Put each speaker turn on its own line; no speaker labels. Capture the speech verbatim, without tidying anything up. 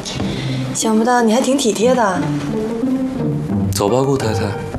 想不到你还挺体贴的。
走吧，顾太太。